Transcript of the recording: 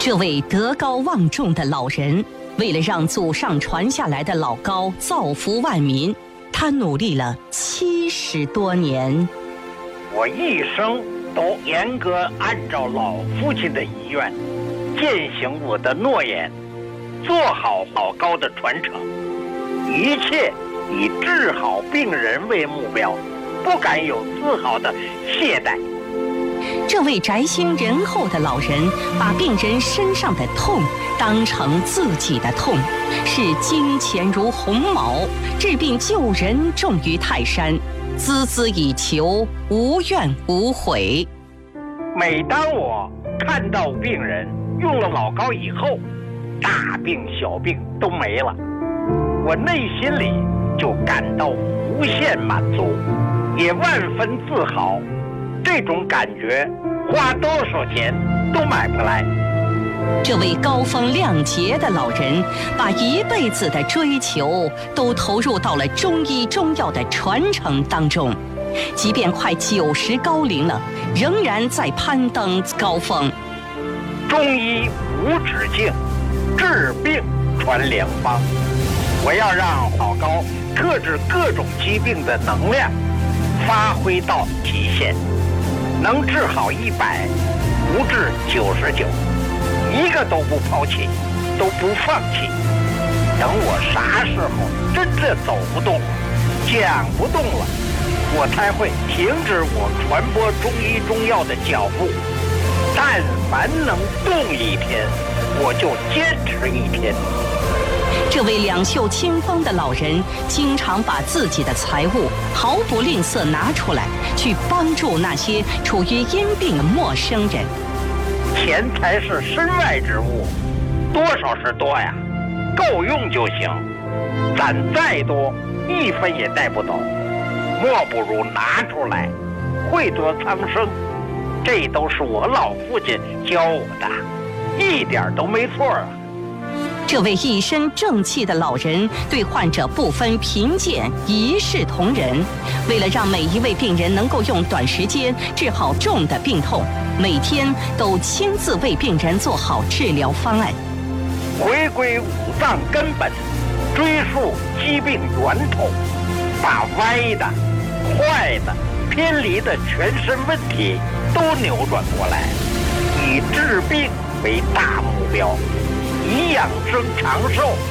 这位德高望重的老人，为了让祖上传下来的老高造福万民，他努力了70多年。 我一生都严格按照老父亲的遗愿，践行我的诺言，做好老高的传承，一切以治好病人为目标，不敢有丝毫的懈怠。 这位宅心仁厚的老人，把病人身上的痛当成自己的痛，视金钱如鸿毛，治病救人重于泰山，孜孜以求，无怨无悔。 每当我看到病人用了老高以后，大病小病都没了，我内心里就感到无限满足，也万分自豪。这种感觉花多少钱都买不来。 这位高风亮节的老人，把一辈子的追求都投入到了中医中药的传承当中，即便快90高龄了，仍然在攀登高峰。 中医无止境，治病传良方。我要让老高克制各种疾病的能量发挥到极限，能治好100，不治99，一个都不抛弃，都不放弃。等我啥时候真正走不动了，讲不动了，我才会停止我传播中医中药的脚步。但凡能动一天，我就坚持一天。 这位两袖清风的老人，经常把自己的财物毫不吝啬拿出来，去帮助那些处于因病的陌生人。 钱财是身外之物，多少是多呀，够用就行。攒再多，1分也带不走，莫不如拿出来，惠泽苍生。这都是我老父亲教我的，一点都没错啊。 这位一身正气的老人，对患者不分贫贱，一视同仁。为了让每一位病人能够用短时间治好重的病痛，每天都亲自为病人做好治疗方案。 回归五脏根本，追溯疾病源头，把歪的、坏的、偏离的全身问题都扭转过来，以治病为大目标，以养生长寿